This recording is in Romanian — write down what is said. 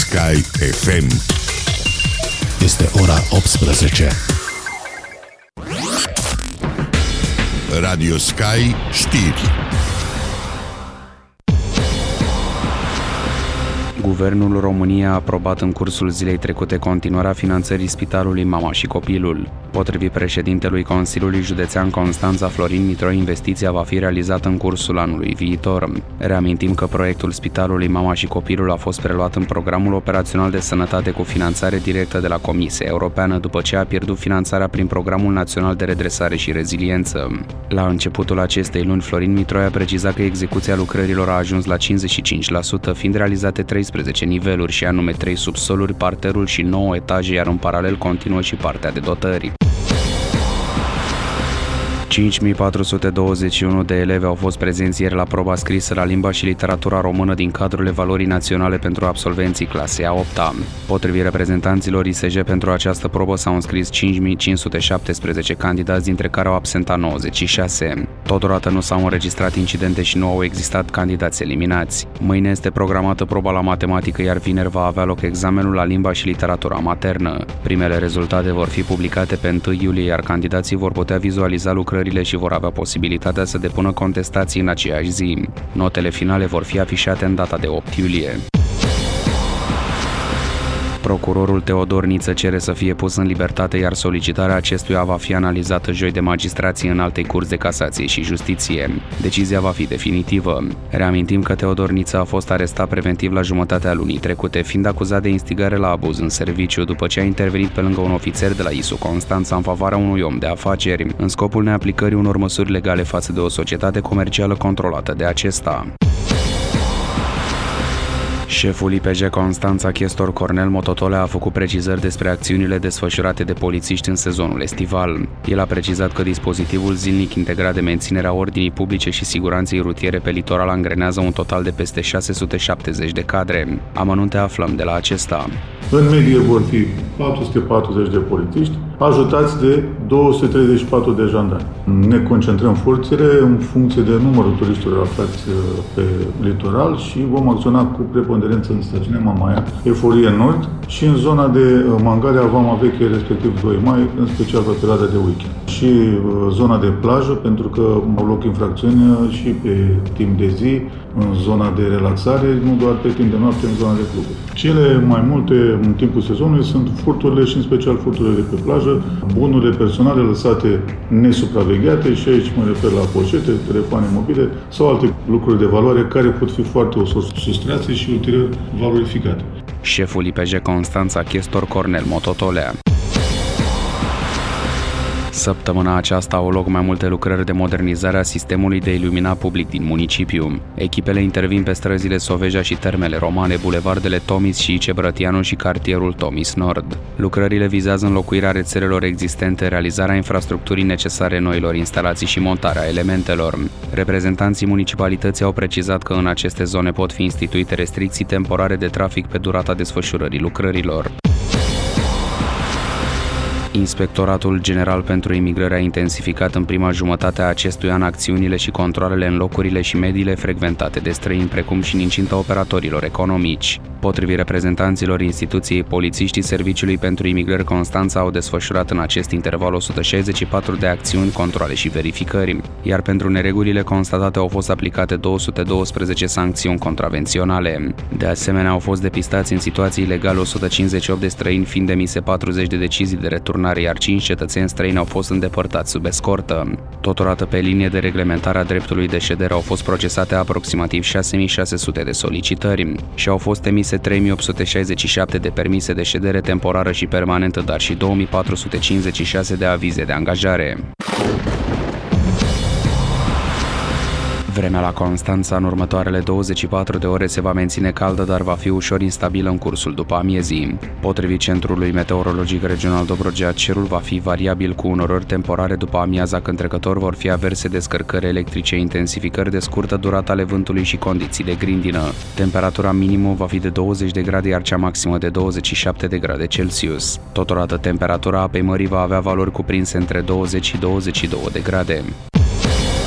Sky FM. Este ora 18. Radio Sky știri. Guvernul României a aprobat în cursul zilei trecute continuarea finanțării Spitalului Mama și Copilul. Potrivit președintelui Consiliului Județean Constanța, Florin Mitroi, investiția va fi realizată în cursul anului viitor. Reamintim că proiectul Spitalului Mama și Copilul a fost preluat în Programul Operațional de Sănătate cu finanțare directă de la Comisia Europeană, după ce a pierdut finanțarea prin Programul Național de Redresare și Reziliență. La începutul acestei luni, Florin Mitroi a precizat că execuția lucrărilor a ajuns la 55%, fiind realizate 13 niveluri, și anume 3 subsoluri, parterul și 9 etaje, iar în paralel continuă și partea de dotări. 5.421 de elevi au fost prezenți ieri la proba scrisă la limba și literatura română din cadrul evaluării naționale pentru absolvenții clasei a 8-a. Potrivit reprezentanților ISJ, pentru această probă s-au înscris 5.517 candidați, dintre care au absentat 96. Totodată nu s-au înregistrat incidente și nu au existat candidați eliminați. Mâine este programată proba la matematică, iar vineri va avea loc examenul la limba și literatura maternă. Primele rezultate vor fi publicate pe 1 iulie, iar candidații vor putea vizualiza lucrările și vor avea posibilitatea să depună contestații în aceeași zi. Notele finale vor fi afișate în data de 8 iulie. Procurorul Teodor Niță cere să fie pus în libertate, iar solicitarea acestuia va fi analizată joi de magistrații Înaltei Curți de Casație și Justiție. Decizia va fi definitivă. Reamintim că Teodor Niță a fost arestat preventiv la jumătatea lunii trecute, fiind acuzat de instigare la abuz în serviciu, după ce a intervenit pe lângă un ofițer de la ISU Constanța în favoarea unui om de afaceri, în scopul neaplicării unor măsuri legale față de o societate comercială controlată de acesta. Șeful IPJ Constanța, Chestor Cornel Mototolea, a făcut precizări despre acțiunile desfășurate de polițiști în sezonul estival. El a precizat că dispozitivul zilnic integrat de menținerea ordinii publice și siguranței rutiere pe litoral angrenează un total de peste 670 de cadre. Amănunte aflăm de la acesta. În medie vor fi 440 de polițiști, ajutați de 234 de jandarmi. Ne concentrăm forțele în funcție de numărul turiștilor aflați pe litoral și vom acționa cu preponderență în stațiunea Mamaia, Eforie Nord, și în zona de Mangalia, Vama Veche, respectiv 2 mai, în special pe perioada de weekend. Și zona de plajă, pentru că au loc infracțiuni și pe timp de zi, în zona de relaxare, nu doar pe timp de noapte, în zona de cluburi. Cele mai multe în timpul sezonului sunt furturile și în special furturile de pe plajă, bunurile personale lăsate nesupravegheate, și aici mă refer la poșete, telefoane mobile sau alte lucruri de valoare care pot fi foarte ușor sustrase și ulterior valorificate. Șeful IPJ Constanța, Chestor Cornel Mototolea. Săptămâna aceasta au loc mai multe lucrări de modernizare a sistemului de iluminat public din municipiu. Echipele intervin pe străzile Soveja și Termele Romane, bulevardele Tomis și Ice Brătianu și cartierul Tomis Nord. Lucrările vizează înlocuirea rețelelor existente, realizarea infrastructurii necesare noilor instalații și montarea elementelor. Reprezentanții municipalității au precizat că în aceste zone pot fi instituite restricții temporare de trafic pe durata desfășurării lucrărilor. Inspectoratul General pentru Imigrare a intensificat în prima jumătate a acestui an acțiunile și controalele în locurile și mediile frecventate de străini, precum și în incinta operatorilor economici. Potrivit reprezentanților instituției, polițiștii Serviciului pentru Imigrări Constanța au desfășurat în acest interval 164 de acțiuni, controale și verificări, iar pentru neregulile constatate au fost aplicate 212 sancțiuni contravenționale. De asemenea, au fost depistați în situații ilegale 158 de străini, fiind emise 40 de decizii de returnare, iar 5 cetățeni străini au fost îndepărtați sub escortă. Totodată, pe linie de reglementare a dreptului de ședere au fost procesate aproximativ 6.600 de solicitări și au fost emise 3.867 de permise de ședere temporară și permanentă, dar și 2.456 de avize de angajare. Vremea la Constanța în următoarele 24 de ore se va menține caldă, dar va fi ușor instabilă în cursul după amiezii. Potrivit Centrului Meteorologic Regional Dobrogea, cerul va fi variabil cu unorări temporare după amiaza, când trecător vor fi averse descărcări electrice, intensificări de scurtă durată ale vântului și condiții de grindină. Temperatura minimă va fi de 20 de grade, iar cea maximă de 27 de grade Celsius. Totodată, temperatura apei mării va avea valori cuprinse între 20 și 22 de grade.